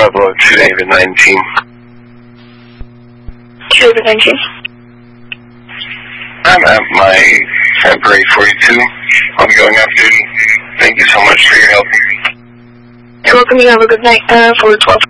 Bravo to David 19. David 19. I'm at my February 42. I'll be going off duty. Thank you so much for your help. You're welcome. You have a good night for 12.